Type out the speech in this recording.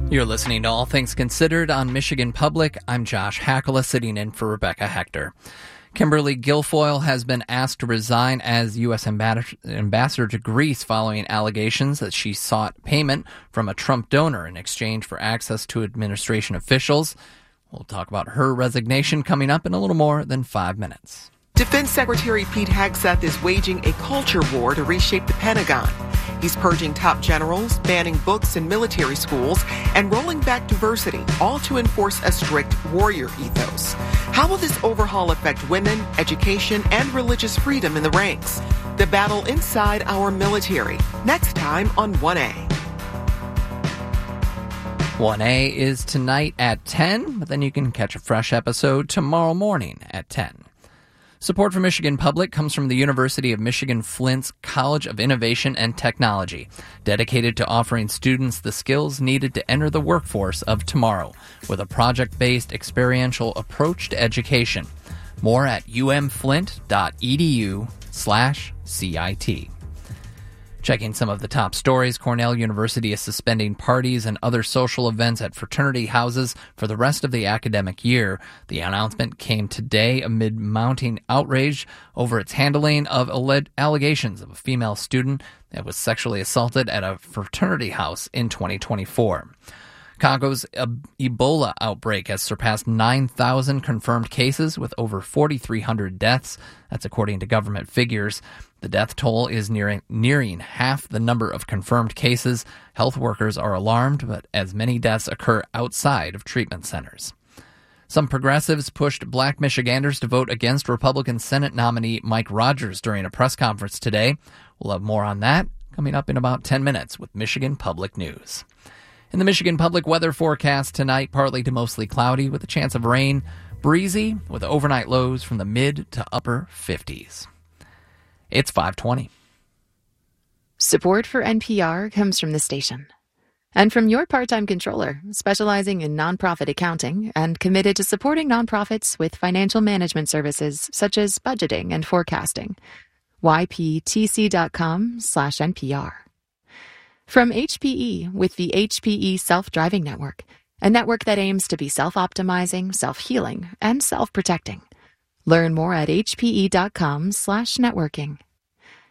You're listening to All Things Considered on Michigan Public. I'm Josh Hackala, sitting in for Rebecca Hector. Kimberly Guilfoyle has been asked to resign as U.S. ambassador to Greece following allegations that she sought payment from a Trump donor in exchange for access to administration officials. We'll talk about her resignation coming up in a little more than 5 minutes. Defense Secretary Pete Hegseth is waging a culture war to reshape the Pentagon. He's purging top generals, banning books in military schools, and rolling back diversity, all to enforce a strict warrior ethos. How will this overhaul affect women, education, and religious freedom in the ranks? The battle inside our military. Next time on 1A. 1A is tonight at 10, but then you can catch a fresh episode tomorrow morning at 10. Support for Michigan Public comes from the University of Michigan Flint's College of Innovation and Technology, dedicated to offering students the skills needed to enter the workforce of tomorrow with a project-based experiential approach to education. More at umflint.edu/CIT. Checking some of the top stories, Cornell University is suspending parties and other social events at fraternity houses for the rest of the academic year. The announcement came today amid mounting outrage over its handling of allegations of a female student that was sexually assaulted at a fraternity house in 2024. Congo's Ebola outbreak has surpassed 9,000 confirmed cases with over 4,300 deaths. That's according to government figures. The death toll is nearing half the number of confirmed cases. Health workers are alarmed, but as many deaths occur outside of treatment centers. Some progressives pushed Black Michiganders to vote against Republican Senate nominee Mike Rogers during a press conference today. We'll have more on that coming up in about 10 minutes with Michigan Public News. In the Michigan Public weather forecast tonight, partly to mostly cloudy with a chance of rain, breezy with overnight lows from the mid to upper 50s. It's 5:20. Support for NPR comes from the station and from your part-time controller, specializing in nonprofit accounting and committed to supporting nonprofits with financial management services such as budgeting and forecasting. yptc.com/NPR. From HPE with the HPE Self-Driving Network, a network that aims to be self-optimizing, self-healing, and self-protecting. Learn more at hpe.com/networking.